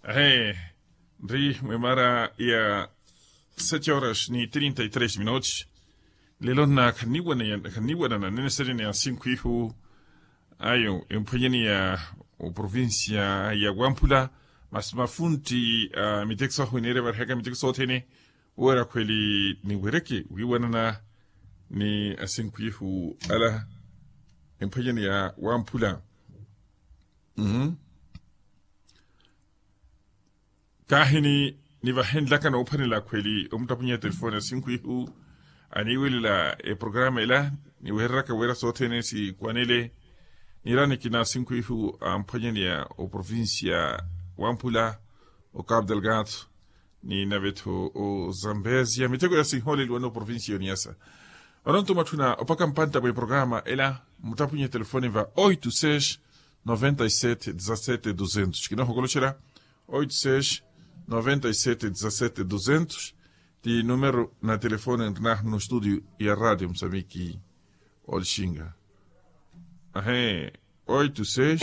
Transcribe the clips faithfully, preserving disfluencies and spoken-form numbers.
É, Ri, memara ia sete horas ni trinta e três minutos. Lelo na kaniwa na kaniwa na necessary na cinco ihu ayo emponyeni ya o província ya Wampula, mas mafunti uh, mitekso hunere barhaka mitekso tene ora kweli ni wereke wiwana na ni cinco ihu ala emponyeni ya Wampula. Mhm. Kahini ni vahendla kana upani la kweli umtapunya telefone cinco ihu ani wili la e programa ila ni weraka wera sotene si kwanele nirani kina cinco ihu amponyeni ya o província Wampula o Cabo Delgado ni naveto o Zambezia mitego ya sinhole luano província Niassa. Oronto matuna opaka mpanta bwe programa ila mutapunya telefone va oito seis noventa e sete dezessete duzentos. Kino hokolochera oito seis noventa e sete dezessete duzentos de número na telefone na no estúdio e a rádio Moçambique Olxinga. Ahé, oito seis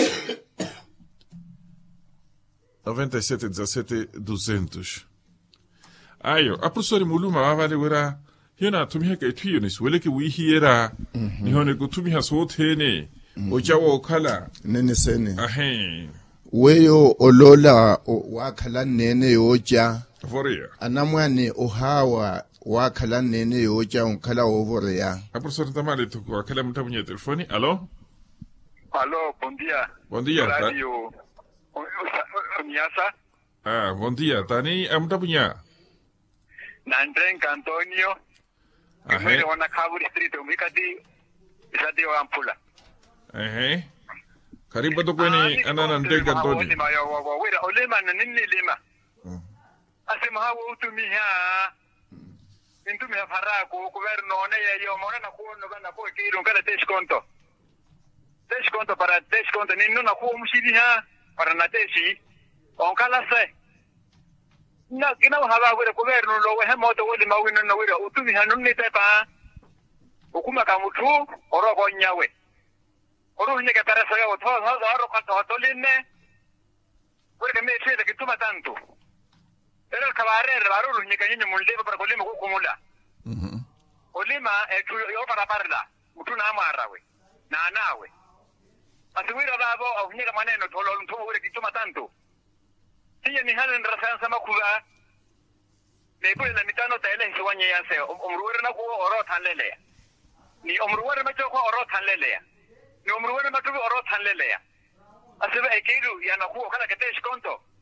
noventa e sete dezessete duzentos. Ayo, a professora Muluma vale wera hina tumiha ka tuyo ni wele ki wihi era ni hone ko tumiha so tene o jawo kala nene sene ahé weyo olola wakhala nene yoja voria anamwane ohawa wakhala nene yoja unkhala ovoria. A professora Tamale to ko kala mtabunya telefone. Allo? Alô, bom dia. Bom dia. Radio Niassa. Ah, bom dia. Tani amtabunya. Nandren Antonio. Ahé. Mimi wana Kabu Street umikati isadi wa Wampula. Ehe. Karibu to kweni anana ndega Antonio. Ni ma wa wa wira olema na nini lema. Asema hawo utumiha. Intumiha farako kuverno ne yo mona na kuno kana ko kiru kana desconto. Desconto para desconto ninno na ku mushibiha para na desi. Onkala se. Na kina haba wira kuverno lo we moto wodi mawino na wira utumiha nunni tepa. Ukuma kamutu oro konyawe. Oro nyeke tarasa yo to ho oro kanto hotoline. Wira me chede kituma tanto. Pero el cabarero barullo nyeke nyinyi mulde para kolima kukumula. Mhm. Olima etu yo para parla. Utuna amarawe. Na nawe. Asiwira babo au nyeka maneno tolo mtu wira kituma tanto. Siya ni hanen rasan sama kuga. Lebo na mitano taele hiwanye yase umruwere na kuwa oro tanlele. Ni umruwere macho ko oro tanlele. Ni umruwere macho oro tanlele. Asiba ekiru ya na kuwa kana ketesh konto.